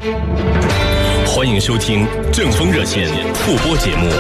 欢迎收听正风热线复播节目。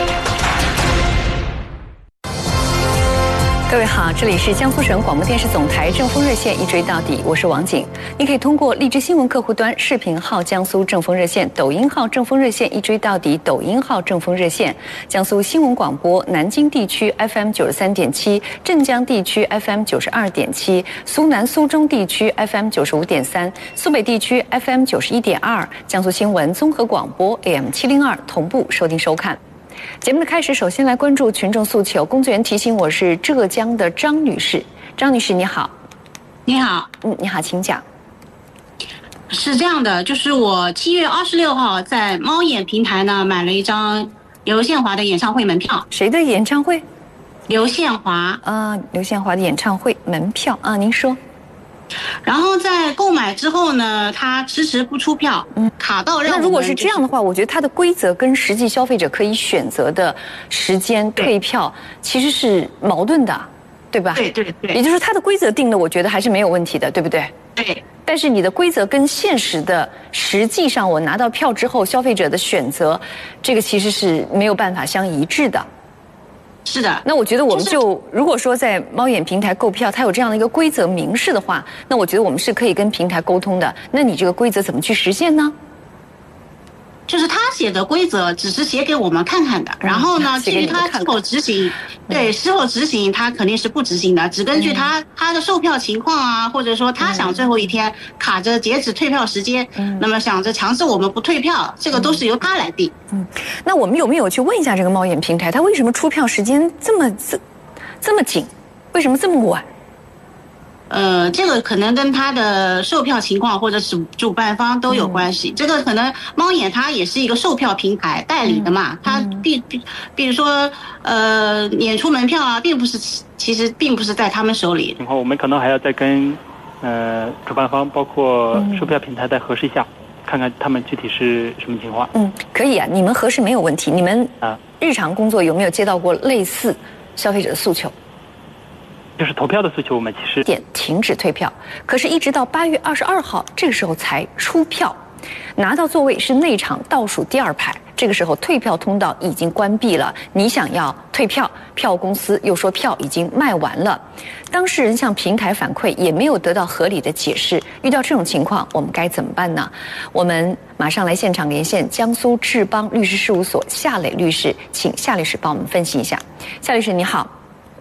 各位好，这里是江苏省广播电视总台正风热线一追到底，我是王景。你可以通过荔枝新闻客户端视频号江苏正风热线、抖音号正风热线一追到底、抖音号正风热线、江苏新闻广播南京地区 FM 93.7、镇江地区 FM 92.7、苏南苏中地区 FM 95.3、苏北地区 FM 91.2、江苏新闻综合广播 AM 702同步收听收看。节目的开始，首先来关注群众诉求。工作人员提醒我是浙江的张女士，张女士你好。 你好。 你好，请讲。 是这样的，就是我7月26号在猫眼平台呢买了一张刘宪华的演唱会门票。 谁的演唱会？ 刘宪华。 刘宪华的演唱会门票啊，您说。 然后在购买之后呢，他迟迟不出票，卡到让我们。 那如果是这样的话，我觉得它的规则跟实际消费者可以选择的时间退票其实是矛盾的，对吧？ 对。 也就是说，它的规则定的，我觉得还是没有问题的，对不对？ 对。 但是你的规则跟现实的，实际上我拿到票之后，消费者的选择，这个其实是没有办法相一致的。 是的， 那我觉得我们如果说在猫眼平台购票，它有这样的一个规则明示的话，那我觉得我们是可以跟平台沟通的。那你这个规则怎么去实现呢？ 就是他写的规则只是写给我们看看的，然后呢，至于他是否执行，是否执行，他肯定是不执行的，只根据他的售票情况啊，或者说他想最后一天卡着截止退票时间，那么想着强制我们不退票，这个都是由他来定。 那我们有没有去问一下这个猫眼平台，他为什么出票时间这么紧，为什么这么晚？ 这个可能跟他的售票情况或者是主办方都有关系。这个可能猫眼它也是一个售票平台代理的嘛，它比如说演出门票啊，其实并不是在他们手里。 然后我们可能还要再跟主办方包括售票平台再核实一下，看看他们具体是什么情况。 可以啊，你们核实没有问题。你们日常工作有没有接到过类似消费者的诉求？ 就是投票的诉求，我们其实停止退票，可是一直到8月22号这个时候才出票，拿到座位是内场倒数第2排，这个时候退票通道已经关闭了，你想要退票，票公司又说票已经卖完了，当事人向平台反馈也没有得到合理的解释，遇到这种情况我们该怎么办呢？我们马上来现场连线江苏志邦律师事务所夏磊律师，请夏律师帮我们分析一下。夏律师你好。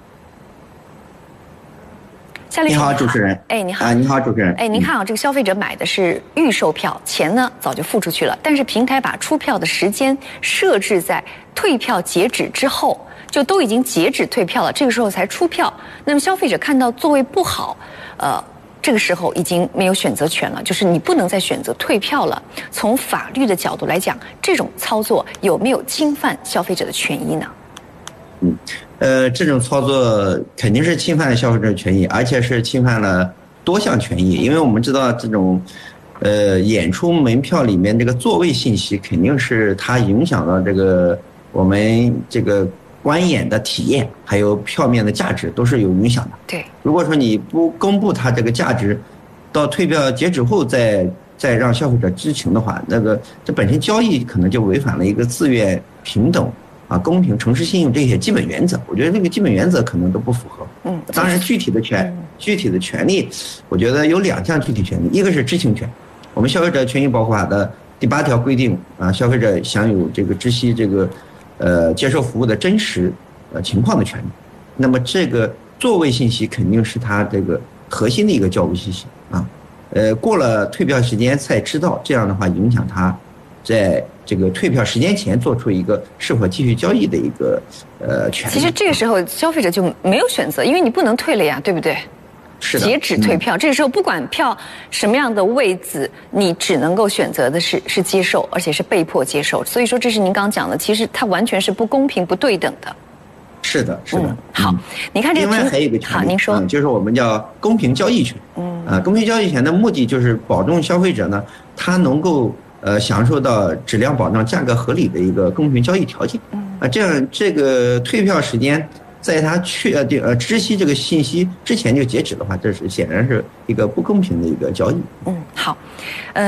你好，主持人。 你好。 你好，主持人。 您看这个消费者买的是预售票，钱呢早就付出去了，但是平台把出票的时间设置在退票截止之后，就都已经截止退票了，这个时候才出票。那么消费者看到座位不好，这个时候已经没有选择权了，就是你不能再选择退票了。从法律的角度来讲，这种操作有没有侵犯消费者的权益呢？ 这种操作肯定是侵犯了消费者权益，而且是侵犯了多项权益。因为我们知道这种演出门票里面这个座位信息肯定是它影响到这个我们这个观演的体验，还有票面的价值都是有影响的。 对， 如果说你不公布它这个价值，到退票截止后再让消费者知情的话，这本身交易可能就违反了一个自愿、平等公平、诚实、信用这些基本原则，我觉得这个基本原则可能都不符合。当然具体的权利，我觉得有2项具体权利，一个是知情权，我们消费者权益保护法的第8条规定消费者享有这个知悉这个接受服务的真实情况的权利。那么这个座位信息肯定是他这个核心的一个交互信息过了退票时间才知道，这样的话影响他在这个退票时间前做出一个是否继续交易的一个权利。 其实这个时候消费者就没有选择，因为你不能退了呀，对不对？ 是的， 截止退票，这个时候不管票什么样的位置，你只能够选择的是接受，而且是被迫接受。所以说，这是您刚刚讲的，其实它完全是不公平、不对等的。 是的，是的。 好，你看这个。 另外还有一个权利， 好，您说， 就是我们叫公平交易权。公平交易权的目的就是保证消费者呢，他能够享受到质量保障、价格合理的一个公平交易条件。这样这个退票时间在他确定知悉这个信息之前就截止的话，这是显然是一个不公平的一个交易。 好，